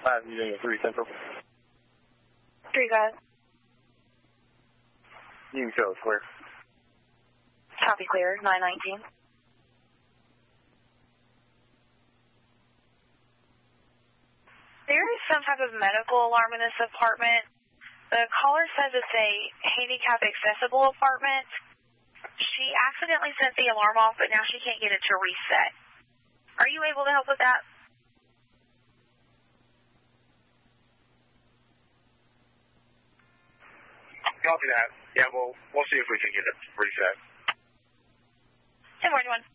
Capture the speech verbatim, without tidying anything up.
five using a three Central. Three guys. You can show us clear. Copy clear, nine nineteen. There is some type of medical alarm in this apartment. The caller says it's a handicap accessible apartment. She accidentally set the alarm off, but now she can't get it to reset. Are you able to help with that? Copy that. Yeah, we'll, we'll see if we can get it reset. ten forty-one.